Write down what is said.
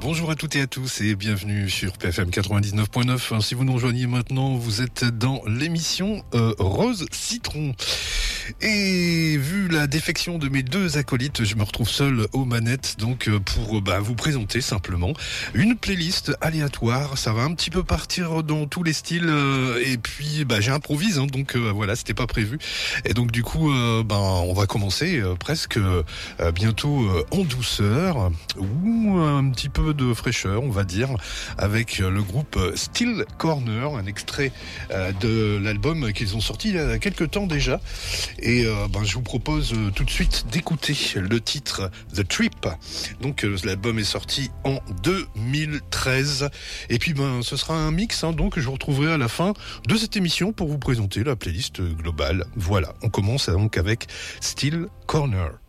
Bonjour à toutes et à tous et bienvenue sur PFM 99.9. Si vous nous rejoignez maintenant, vous êtes dans l'émission Rose Citron. Et vu la défection de mes deux acolytes, je me retrouve seul aux manettes donc pour vous présenter simplement une playlist aléatoire. Ça va un petit peu partir dans tous les styles et puis j'improvise donc voilà, c'était pas prévu. Et donc du coup on va commencer presque bientôt en douceur ou un petit peu de fraîcheur, on va dire, avec le groupe Still Corner, un extrait de l'album qu'ils ont sorti il y a quelques temps déjà. Et je vous propose tout de suite d'écouter le titre The Trip. Donc l'album est sorti en 2013. Et puis ce sera un mix, donc je vous retrouverai à la fin de cette émission pour vous présenter la playlist globale. Voilà, on commence donc avec Still Corner.